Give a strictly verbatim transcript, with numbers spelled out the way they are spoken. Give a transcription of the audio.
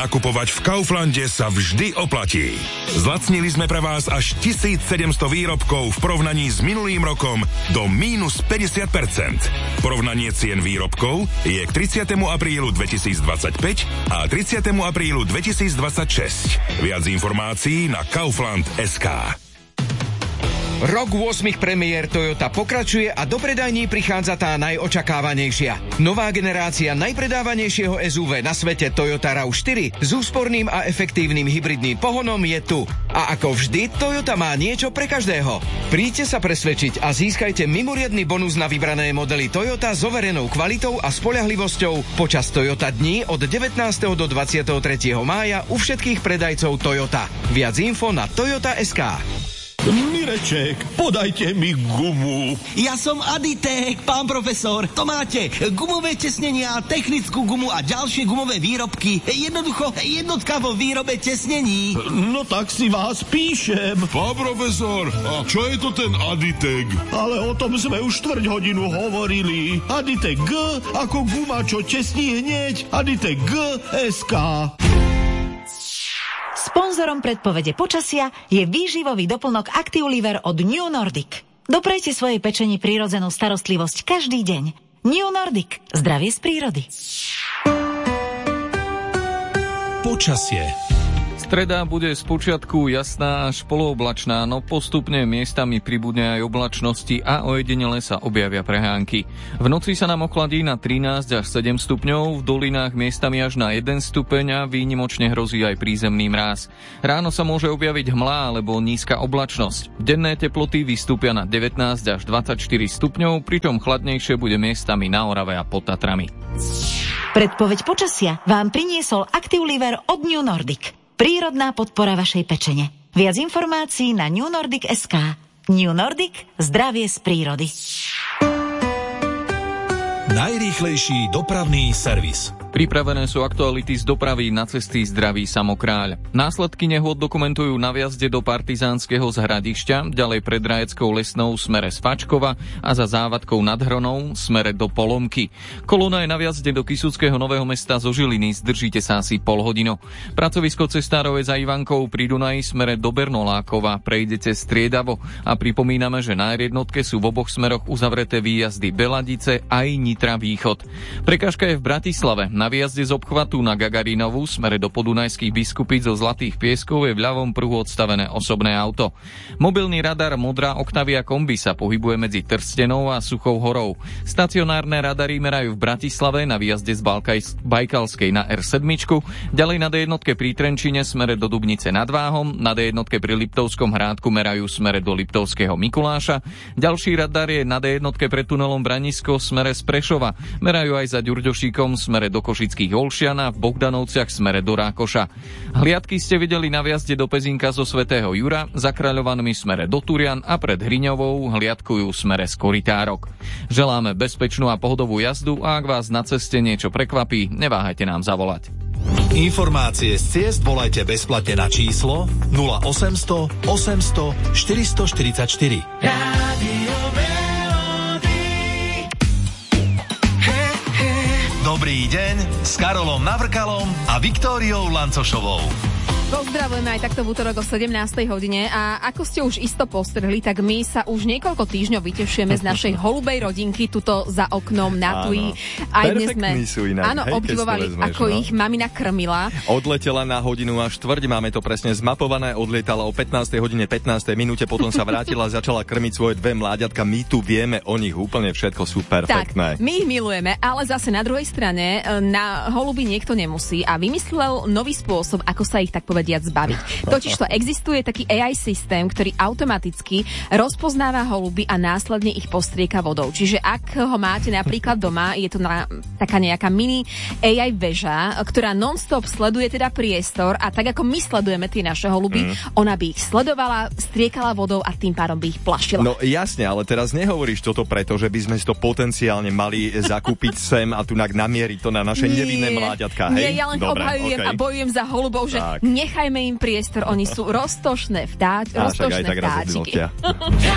Nakupovať v Kauflande sa vždy oplatí. Zlacnili sme pre vás až tisícsedemsto výrobkov v porovnaní s minulým rokom do mínus päťdesiat percent. Porovnanie cien výrobkov je k tridsiatemu aprílu dvetisícdvadsaťpäť a tridsiatemu aprílu dvetisícdvadsaťšesť. Viac informácií na kaufland bodka es ká. Rok ôsmich premiér Toyota pokračuje a do predajní prichádza tá najočakávanejšia. Nová generácia najpredávanejšieho es ú vé na svete Toyota rav štyri s úsporným a efektívnym hybridným pohonom je tu. A ako vždy, Toyota má niečo pre každého. Príďte sa presvedčiť a získajte mimoriadny bonus na vybrané modely Toyota s overenou kvalitou a spoľahlivosťou počas Toyota dní od devätnásteho do dvadsiateho tretieho mája u všetkých predajcov Toyota. Viac info na toyota bodka es ká. Mireček, podajte mi gumu. Ja som Aditek, pán profesor. To máte gumové tesnenia, technickú gumu a ďalšie gumové výrobky. Jednoducho jednotka vo výrobe tesnení. No tak si vás píšem. Pán profesor, a čo je to ten Aditek? Ale o tom sme už štvrť hodinu hovorili. Aditek G ako guma, čo tesní hneď. Aditek G es ká. Sponzorom predpovede počasia je výživový doplnok Active-Liver od New Nordic. Doprejte svojej pečeni prírodzenú starostlivosť každý deň. New Nordic. Zdravie z prírody. Počasie. Streda bude spočiatku jasná až polooblačná, no postupne miestami pribudne aj oblačnosti a ojedinele sa objavia prehánky. V noci sa nám ochladí na trinásť až sedem stupňov, v dolinách miestami až na jeden stupeň a výnimočne hrozí aj prízemný mráz. Ráno sa môže objaviť hmla alebo nízka oblačnosť. Denné teploty vystúpia na devätnásť až dvadsaťštyri stupňov, pričom chladnejšie bude miestami na Orave a pod Tatrami. Predpoveď počasia vám priniesol Active-Liver od New Nordic. Prírodná podpora vašej pečene. Viac informácií na new nordic bodka es ká. New Nordic. Zdravie z prírody. Najrýchlejší dopravný servis. Pripravené sú aktuality z dopravy na cesty Zdravý Samokráľ. Následky nehôd dokumentujú na vjazde do Partizánskeho z Hradišťa, ďalej pred Rajeckou Lesnou smere z Fačkova a za Závadkou nad Hronou smere do Polomky. Kolóna je na vjazde do Kysuckého Nového Mesta zo Žiliny, zdržíte sa asi pol hodinu. Pracovisko cestárov je za Ivankou pri Dunaji smere do Bernolákova, prejdete striedavo a pripomíname, že na er jednotke sú v oboch smeroch uzavreté výjazdy Beladice aj Nitra Východ. Prekážka je v Bratislave. Na výjazde z obchvatu na Gagarinovu smere do Podunajských Biskupíc zo Zlatých Pieskov je v ľavom pruhu odstavené osobné auto. Mobilný radar Modrá Octavia Kombi sa pohybuje medzi Trstenou a Suchou horou. Stacionárne radary merajú v Bratislave na výjazde z Balkaj- Bajkalskej na er sedem, ďalej na dé jednotke pri Trenčine smere do Dubnice nad Váhom, na dé jednotke pri Liptovskom Hrádku merajú smere do Liptovského Mikuláša, ďalší radar je na dé jednotke pred tunelom Branisko smere z Prešova, merajú aj za Ďurďošíkom smere do Košických Olšian a v Bohdanovciach smere do Rákoša. Hliadky ste videli na vjazde do Pezinka zo Svätého Jura, za Kráľovanmi smere do Turian a pred Hriňovou hliadkujú smere z Korytárok. Želáme bezpečnú a pohodovú jazdu a ak vás na ceste niečo prekvapí, neváhajte nám zavolať. Informácie z ciest volajte bezplatne na číslo nula osemsto osemsto štyristoštyridsaťštyri. Dobrý deň s Karolom Navrkalom a Viktóriou Lancošovou. Pozdravujeme aj takto v útorok o sedemnástej hodine a ako ste už isto postrhli, tak my sa už niekoľko týždňov vytešujeme z našej holubej rodinky tuto za oknom na Tui. Aj dnes sme sú inak. Áno, Hej, obdivovali, vezmeš, ako no? ich mamina krmila. Odletela na hodinu a štvrť, máme to presne zmapované, odlietala o pätnástej hodine pätnástej minúte, potom sa vrátila a začala krmiť svoje dve mláďatka. My tu vieme o nich úplne všetko, sú perfektné. Tak, my ich milujeme, ale zase na druhej strane na holuby niekto nemusí a vymyslel nový spôsob, ako sa ich tak povedať zbaviť. Totižto existuje taký á í systém, ktorý automaticky rozpoznáva holuby a následne ich postrieka vodou. Čiže ak ho máte napríklad doma, je to na, taká nejaká mini á í väža, ktorá non-stop sleduje teda priestor a tak ako my sledujeme tie naše holuby, mm. ona by ich sledovala, striekala vodou a tým pádom by ich plašila. No jasne, ale teraz nehovoríš toto preto, že by sme si to potenciálne mali zakúpiť sem a tu namieriť to na naše Nie. nevinné mláďatka. Hej? Nie, ja len Dobre, obhajujem okay. a bojujem za holubov, že tak. Nechajme im priestor, oni sú roztošné vtáč, roztošné vtáčiky.